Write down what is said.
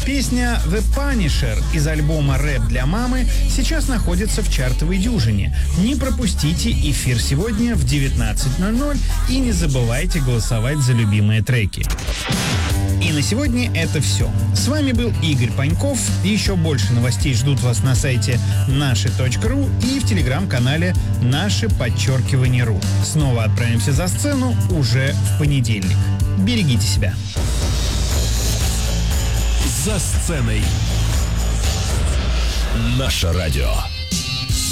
Песня «The Punisher» из альбома «Рэп для мамы» сейчас находится в чартовой дюжине. Не пропустите эфир сегодня в 19:00 и не забывайте голосовать за любимые треки. И на сегодня это все. С вами был Игорь Паньков. Еще больше новостей ждут вас на сайте наши.ру и в телеграм-канале наши_ру. Снова отправимся за сцену уже в понедельник. Берегите себя. За сценой. Наше радио.